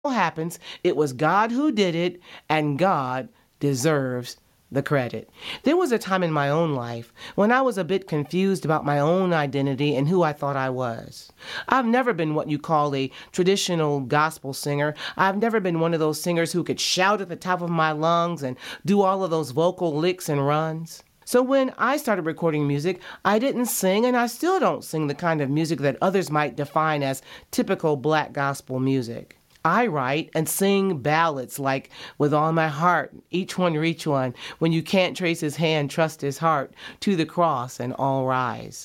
happens, it was God who did it, and God deserves the credit. There was a time in my own life when I was a bit confused about my own identity and who I thought I was. I've never been what you call a traditional gospel singer. I've never been one of those singers who could shout at the top of my lungs and do all of those vocal licks and runs. So when I started recording music, I didn't sing, and I still don't sing the kind of music that others might define as typical black gospel music. I write and sing ballads like With All My Heart, Each One Reach One, When You Can't Trace His Hand, Trust His Heart, To the Cross, and All Rise.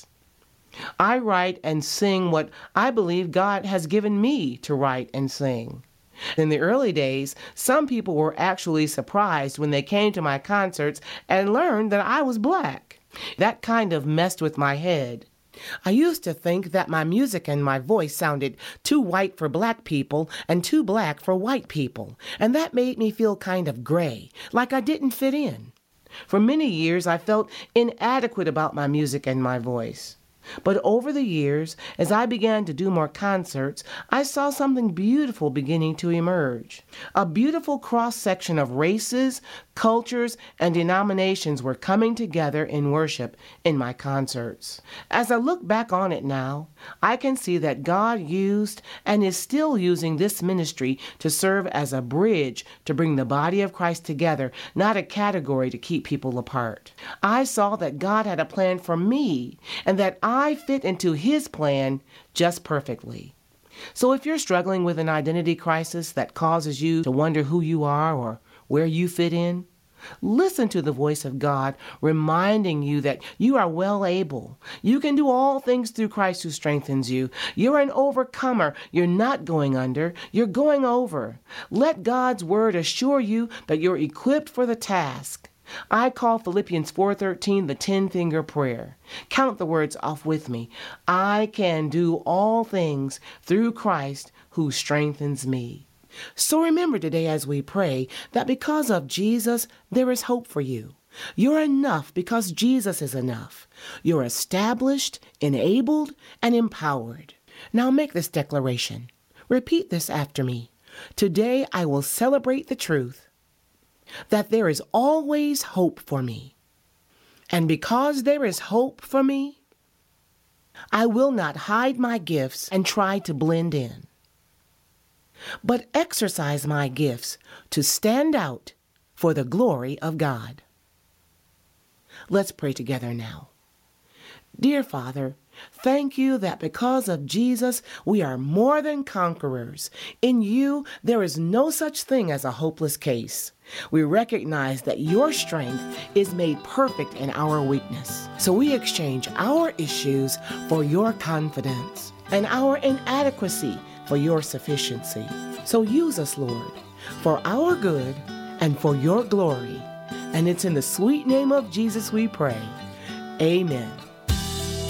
I write and sing what I believe God has given me to write and sing. In the early days, some people were actually surprised when they came to my concerts and learned that I was black. That kind of messed with my head. I used to think that my music and my voice sounded too white for black people and too black for white people, and that made me feel kind of gray, like I didn't fit in. For many years, I felt inadequate about my music and my voice. But over the years, as I began to do more concerts, I saw something beautiful beginning to emerge. A beautiful cross-section of races, cultures, and denominations were coming together in worship in my concerts. As I look back on it now, I can see that God used and is still using this ministry to serve as a bridge to bring the body of Christ together, not a category to keep people apart. I saw that God had a plan for me and that I fit into His plan just perfectly. So if you're struggling with an identity crisis that causes you to wonder who you are or where you fit in, listen to the voice of God reminding you that you are well able. You can do all things through Christ who strengthens you. You're an overcomer. You're not going under. You're going over. Let God's word assure you that you're equipped for the task. I call Philippians 4:13 the 10-finger prayer. Count the words off with me. I can do all things through Christ who strengthens me. So remember today as we pray that because of Jesus, there is hope for you. You're enough because Jesus is enough. You're established, enabled, and empowered. Now make this declaration. Repeat this after me. Today I will celebrate the truth that there is always hope for me. And because there is hope for me, I will not hide my gifts and try to blend in, but exercise my gifts to stand out for the glory of God. Let's pray together now. Dear Father, thank you that because of Jesus, we are more than conquerors. In you, there is no such thing as a hopeless case. We recognize that your strength is made perfect in our weakness. So we exchange our issues for your confidence and our inadequacy for your sufficiency. So use us, Lord, for our good and for your glory. And it's in the sweet name of Jesus we pray. Amen.